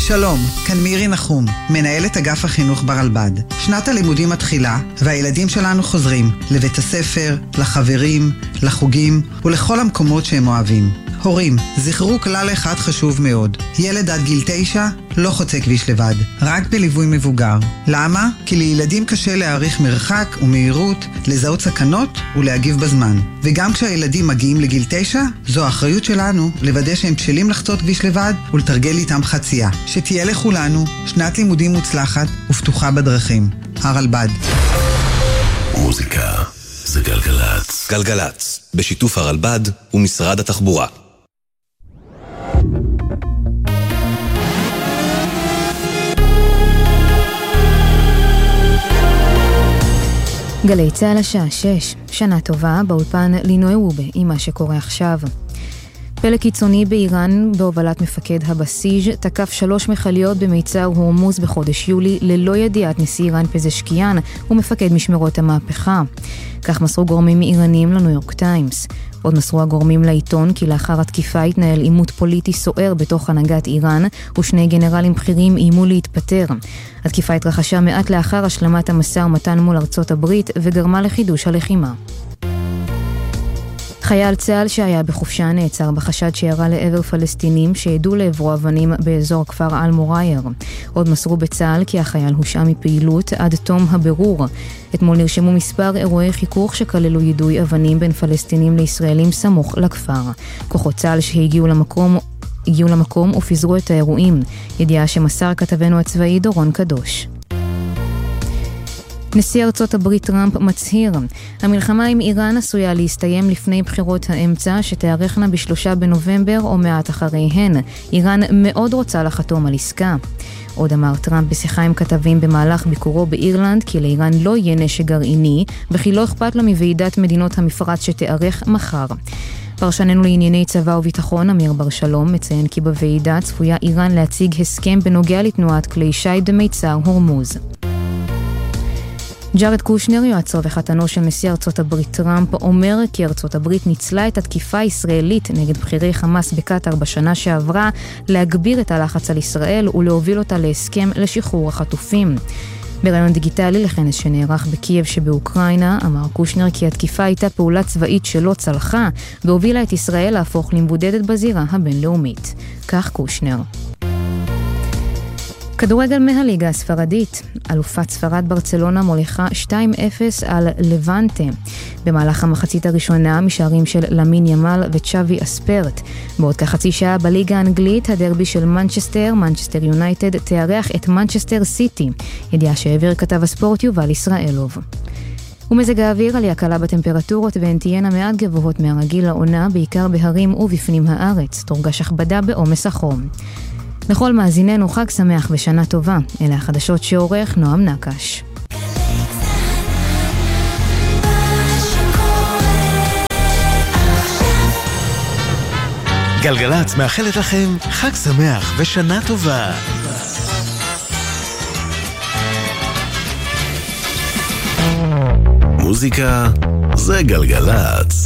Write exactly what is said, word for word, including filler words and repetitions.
שלום, כאן מירי נחום, מנהלת אגף החינוך ברלב"ד. שנת הלימודים מתחילה, והילדים שלנו חוזרים לבית הספר, לחברים, לחוגים ולכל המקומות שהם אוהבים. הורים, זכרו כלל אחד חשוב מאוד. ילד עד גיל תשע לא חוצה כביש לבד, רק בליווי מבוגר. למה? כי לילדים קשה להעריך מרחק ומהירות, לזהות סכנות ולהגיב בזמן. וגם כשהילדים מגיעים לגיל תשע, זו האחריות שלנו לוודא שהם בשלים לחצות כביש לבד ולתרגל איתם חצייה. שתהיה לכולנו שנת לימודים מוצלחת ופתוחה בדרכים. הרלב"ד. מוזיקה זה גלגלץ. גלגלץ, בשיתוף הרלב"ד ומשרד התחבורה. גלי צהל השעה שש, שנה טובה, באולפן לינוי וובה עם מה שקורה עכשיו. פלג קיצוני באיראן בהובלת מפקד הבסיג' תקף שלוש מכליות במיצר הורמוז בחודש יולי ללא ידיעת נשיא איראן פזשקיאן ומפקד משמרות המהפכה. כך מסרו גורמים איראנים לניו יורק טיימס. עוד מסרו הגורמים לעיתון כי לאחר התקיפה התנהל עימות פוליטי סוער בתוך הנהגת איראן ושני גנרלים בכירים איימו להתפטר. התקיפה התרחשה מעט לאחר השלמת המשא ומתן מול ארצות הברית וגרמה לחידוש הלחימה. חייל צה"ל שהיה בחופשה נעצר בחשד שירה לעבר פלסטינים שהעדו לעברו אבנים באזור כפר אל מורייר. עוד מסרו בצה"ל כי החייל הושעה מפעילות עד תום הבירור. אתמול נרשמו מספר אירועי חיכוך שכללו יידוי אבנים בין פלסטינים לישראלים סמוך לכפר. כוחות צה"ל שהגיעו למקום הגיעו למקום ופיזרו את האירועים. ידיעה שמסר כתבנו הצבאי דורון קדוש. נשיא ארצות הברית טראמפ מצהיר, המלחמה עם איראן עשויה להסתיים לפני בחירות האמצע שתארכנה בשלושה בנובמבר או מעט אחריהן. איראן מאוד רוצה לחתום על עסקה. עוד אמר טראמפ בשיחה עם כתבים במהלך ביקורו באירלנד כי לאיראן לא יהיה נשק גרעיני וכי לא אכפת לו מוועידת מדינות המפרץ שתארך מחר. פרשננו לענייני צבא וביטחון אמיר בר שלום מציין כי בוועידה צפויה איראן להציג הסכם בנוגע לתנועת כלי שיט במיצר הורמוז. ג'ארד קושנר, יועצו וחתנו של נשיא ארצות הברית טראמפ, אומר כי ארצות הברית ניצלה את התקיפה הישראלית נגד בכירי חמאס בקטר בשנה שעברה להגביר את הלחץ על ישראל ולהוביל אותה להסכם לשחרור החטופים. בראיון דיגיטלי לכנס שנערך בקייב שבאוקראינה, אמר קושנר כי התקיפה הייתה פעולה צבאית שלא צלחה והובילה את ישראל להפוך למבודדת בזירה הבינלאומית. כך קושנר. כדורגל מהליגה הספרדית, אלופת ספרד ברצלונה מוליכה שתיים אפס על לבנטה. במהלך המחצית הראשונה משערים של למין ימל וצ'אבי אספרט. בעוד כחצי שעה בליגה האנגלית, הדרבי של מנצ'סטר, מנצ'סטר יונייטד, תארח את מנצ'סטר סיטי. ידיעה שהעביר כתב הספורט יובל ישראלוב. ומזג האוויר עלייה קלה בטמפרטורות והן תהיינה מעט גבוהות מהרגיל לעונה, בעיקר בהרים ובפנים הארץ. תורגש הכבדה בעומס החום. לכל מאזיננו חג שמח ושנה טובה. אלה החדשות שעורך נועם נקש. גלגלץ מאחלת לכם חג שמח ושנה טובה. מוזיקה זה גלגלץ.